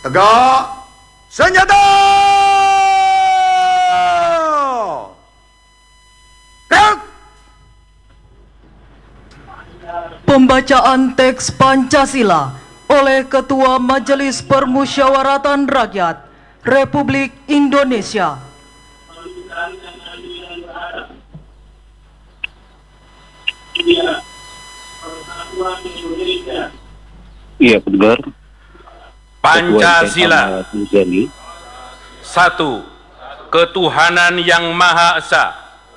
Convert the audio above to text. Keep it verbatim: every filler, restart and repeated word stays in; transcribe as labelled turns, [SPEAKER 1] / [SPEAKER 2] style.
[SPEAKER 1] Tegak senjata! Gerak!
[SPEAKER 2] Pembacaan teks Pancasila oleh Ketua Majelis Permusyawaratan Rakyat Republik Indonesia.
[SPEAKER 3] Iya, benar.
[SPEAKER 4] Pancasila. Satu, ketuhanan yang Maha Esa.